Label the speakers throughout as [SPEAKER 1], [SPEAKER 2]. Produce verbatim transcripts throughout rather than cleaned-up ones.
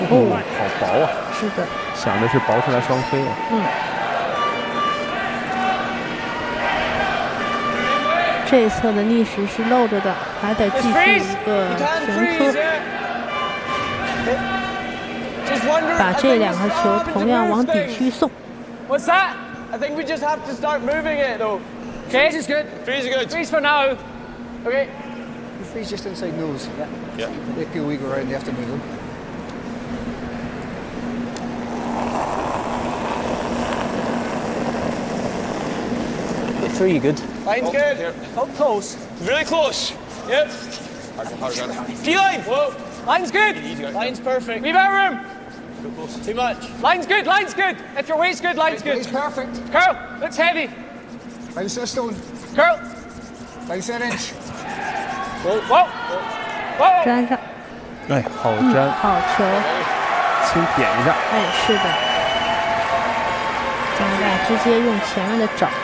[SPEAKER 1] 哦，好薄啊！
[SPEAKER 2] 是的，
[SPEAKER 1] 想的是薄出来双飞啊。
[SPEAKER 2] 嗯。这一侧的逆时是露着的，还得继续一个旋科，把这两个球同样往底区送。
[SPEAKER 3] What's that? I think we just have to start moving it though. Okay, freeze is good.
[SPEAKER 4] Freeze is good.
[SPEAKER 3] Freeze for now. Okay.
[SPEAKER 5] You freeze just inside nose.
[SPEAKER 4] Yeah. Yeah.
[SPEAKER 5] They feel we go around, they have to move them.
[SPEAKER 6] Get through, you good?
[SPEAKER 3] Line's
[SPEAKER 4] Oh,
[SPEAKER 3] good.
[SPEAKER 4] here.
[SPEAKER 3] Oh, close.
[SPEAKER 4] Really close.
[SPEAKER 3] Yep.
[SPEAKER 4] Hard, hard, hard.
[SPEAKER 3] D-line. Whoa. Line's good.
[SPEAKER 4] Easy, guys.
[SPEAKER 3] Line's perfect. Leave out room. Too much. Line's good. Line's good. If your weight's good, line's good.
[SPEAKER 5] It's perfect.
[SPEAKER 3] Curl. Looks heavy.
[SPEAKER 5] Line set stone.
[SPEAKER 3] Curl.
[SPEAKER 5] Line set inch.
[SPEAKER 3] Whoa. Whoa. Whoa.
[SPEAKER 2] 粘上。
[SPEAKER 1] 哎，好
[SPEAKER 2] 嗯，
[SPEAKER 1] 粘，
[SPEAKER 2] 好球。
[SPEAKER 1] 轻点一下。
[SPEAKER 2] 哎，是的。加拿大直接用前面的找。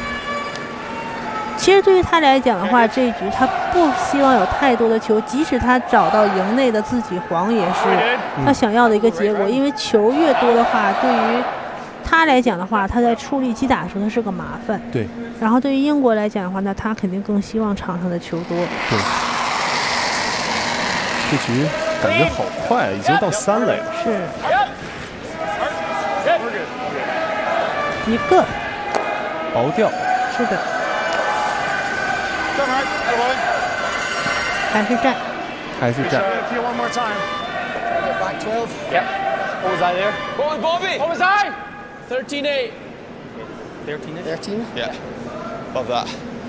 [SPEAKER 2] 其实对于他来讲的话，这一局他不希望有太多的球，即使他找到营内的自己黄也是他想要的一个结果。因为球越多的话，对于他来讲的话，他在处理击打的时候他是个麻烦。
[SPEAKER 1] 对。
[SPEAKER 2] 然后对于英国来讲的话，那他肯定更希望场上的球多。
[SPEAKER 1] 对。这局感觉好快，已经到三垒了。
[SPEAKER 2] 是。一个。
[SPEAKER 1] 薄掉。
[SPEAKER 2] 是的。还是站，
[SPEAKER 1] 还是站。
[SPEAKER 5] Back twelve.
[SPEAKER 3] Yep. What was I there?
[SPEAKER 4] What was Bobby?
[SPEAKER 3] What was I? thirteen eight.
[SPEAKER 5] thirteen eight? thirteen?
[SPEAKER 4] Yeah. Love that.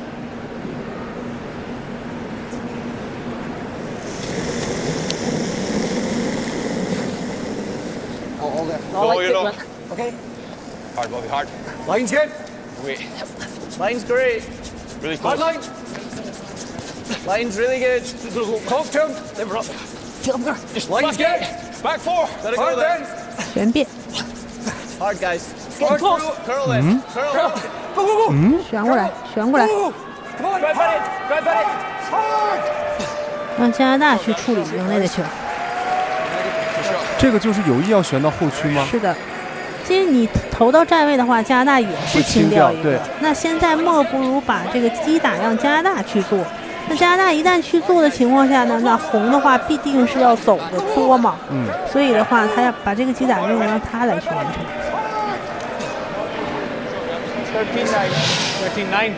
[SPEAKER 5] Oh, all there.
[SPEAKER 3] Oh,
[SPEAKER 4] Oh, you know.
[SPEAKER 5] Okay.
[SPEAKER 4] Hard, Bobby, hard.
[SPEAKER 3] Line's good.
[SPEAKER 4] Wait.
[SPEAKER 3] Line's great.
[SPEAKER 4] Really
[SPEAKER 3] Hard
[SPEAKER 4] close.
[SPEAKER 3] line. Line's really good. Talk to him. Liver up. Just line's good.
[SPEAKER 4] Back four. Let it go
[SPEAKER 3] Hard
[SPEAKER 4] there.
[SPEAKER 3] then.
[SPEAKER 2] 旋变。
[SPEAKER 3] Hard guys. Get close. Curl it. Curl it. Go go go.
[SPEAKER 1] 嗯，
[SPEAKER 2] 旋过来，旋过来，
[SPEAKER 3] Come on. Go ahead. Go ahead. Hard.
[SPEAKER 2] 让加拿大去处理营内的球。
[SPEAKER 1] 这个就是有意要旋到后区吗？
[SPEAKER 2] 是的。其实你投到站位的话，加拿大也是清掉一个。
[SPEAKER 1] 对。
[SPEAKER 2] 那现在莫不如把这个击打让加拿大去做。那加拿大一旦去做的情况下呢，那红的话必定是要走的多嘛。
[SPEAKER 1] 嗯。
[SPEAKER 2] 所以的话，他要把这个击打任务让他来去完成。
[SPEAKER 3] thirteen nine. thirteen nine.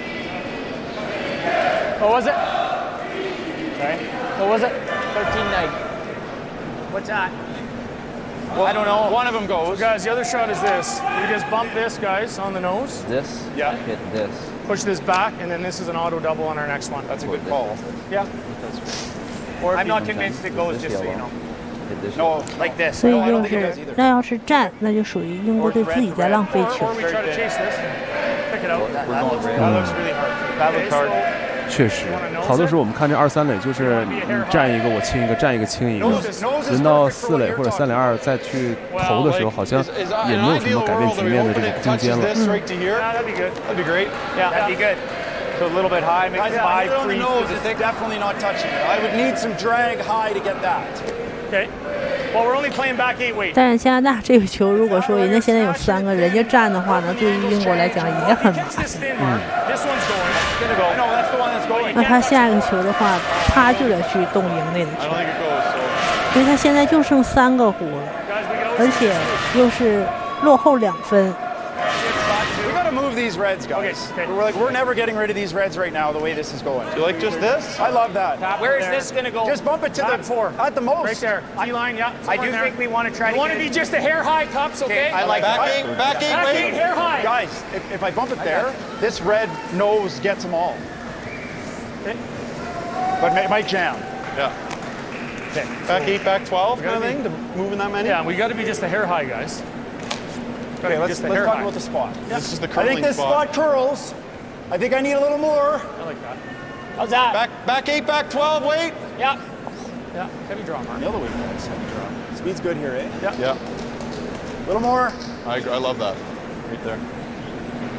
[SPEAKER 3] What was it? Sorry. What was it? thirteen nine. What's that?
[SPEAKER 7] Well,
[SPEAKER 3] I don't know.
[SPEAKER 7] One of them goes. Guys, the other shot is this. You just bump this, guys, on the nose.
[SPEAKER 6] This?
[SPEAKER 7] Yeah.
[SPEAKER 6] Hit this.
[SPEAKER 7] Push this back, and then this is an auto double on our next one.
[SPEAKER 4] That's a good call.
[SPEAKER 7] Yeah.
[SPEAKER 3] Or I'm not convinced it goes, just so you know.
[SPEAKER 6] Hit this.
[SPEAKER 3] No, like this.
[SPEAKER 2] 所以就是，那要是站，那就属于英国队自己在浪费
[SPEAKER 7] Or,
[SPEAKER 2] 球。
[SPEAKER 7] or we try to chase this. Pick it out.
[SPEAKER 3] That, that, looks,
[SPEAKER 7] That looks really hard.
[SPEAKER 3] that looks hard.
[SPEAKER 1] 确实，好多时候我们看这二三垒，就是你站一个我清一个，站一个清一个。轮到四垒或者三垒二再去投的时候，好像也没有什么改变局面的这个空间了。
[SPEAKER 7] Yeah, that'd be good.
[SPEAKER 4] That'd be great.
[SPEAKER 3] Yeah, that'd be good. So a little bit high, make it five,
[SPEAKER 8] On the
[SPEAKER 3] three.
[SPEAKER 8] nose, it's definitely not touching it. I would need some drag high to get that.
[SPEAKER 7] Okay. Well, we're only playing back eight weight.
[SPEAKER 2] 但是加拿大这个球，如果说人家现在有三个，人家站的话呢，对于英国来讲也很麻烦。
[SPEAKER 7] This thin mark. This one's going. Gonna go.
[SPEAKER 3] No, that's the one that's going.
[SPEAKER 2] 那他下一个球的话，他就得去动营内的
[SPEAKER 4] I
[SPEAKER 2] 球
[SPEAKER 4] don't，think it goes. So
[SPEAKER 2] 因为他现在就剩三个弧了，
[SPEAKER 7] Guys, we can
[SPEAKER 2] 而且又是落后两分。
[SPEAKER 8] We got to move these reds, guys.
[SPEAKER 7] Okay, okay.
[SPEAKER 8] We're like we're never getting rid of these reds right now. The way this is going.
[SPEAKER 4] you like just this?
[SPEAKER 8] I love that.
[SPEAKER 3] Where is this going to go?
[SPEAKER 8] Just bump it to
[SPEAKER 7] Back
[SPEAKER 8] the
[SPEAKER 7] four.
[SPEAKER 8] at the most.
[SPEAKER 7] Right there. T-line, yeah.
[SPEAKER 3] I do
[SPEAKER 7] somewhere
[SPEAKER 3] think
[SPEAKER 7] there.
[SPEAKER 3] we want to try
[SPEAKER 7] You
[SPEAKER 3] to
[SPEAKER 7] want
[SPEAKER 3] get
[SPEAKER 7] to be
[SPEAKER 3] it.
[SPEAKER 7] just a hair high cups, okay?
[SPEAKER 3] Okay, I like
[SPEAKER 4] Back
[SPEAKER 3] that.
[SPEAKER 4] eight, back eight,
[SPEAKER 7] Back
[SPEAKER 4] wait.
[SPEAKER 7] eight, hair high.
[SPEAKER 8] Guys, if, if I bump it there, this red nose gets them all.
[SPEAKER 7] Okay.
[SPEAKER 8] But it might jam.
[SPEAKER 4] Yeah.
[SPEAKER 7] Okay.
[SPEAKER 4] Back eight, back twelve kind of
[SPEAKER 7] gotta
[SPEAKER 4] thing, to moving that many?
[SPEAKER 7] Yeah, we got to be just a hair high, guys. Gotta
[SPEAKER 8] Okay,
[SPEAKER 7] be
[SPEAKER 8] let's,
[SPEAKER 7] just a
[SPEAKER 8] let's
[SPEAKER 7] hair
[SPEAKER 8] talk
[SPEAKER 7] high.
[SPEAKER 8] about the spot.
[SPEAKER 4] This is the
[SPEAKER 8] I
[SPEAKER 4] curling
[SPEAKER 8] think this spot curls. I think I need a little more.
[SPEAKER 7] I like that.
[SPEAKER 3] How's that?
[SPEAKER 4] Back, back eight, back twelve, wait.
[SPEAKER 3] Yeah.
[SPEAKER 7] Yeah, heavy draw, Mark.
[SPEAKER 8] The other way, guys. Heavy draw. Speed's good here, eh?
[SPEAKER 7] Yeah.
[SPEAKER 4] Yeah.
[SPEAKER 8] A little more.
[SPEAKER 4] I, I love that. Right there.